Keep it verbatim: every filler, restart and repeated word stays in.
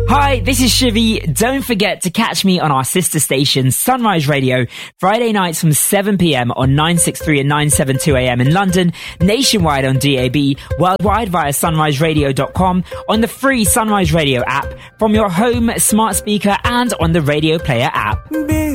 Hi, this is Shivy. Don't forget to catch me on our sister station, Sunrise Radio, Friday nights from seven p.m. on nine sixty-three and nine seventy-two a.m. in London, nationwide on D A B, worldwide via sunrise radio dot com, on the free Sunrise Radio app, from your home, smart speaker, and on the Radio Player app.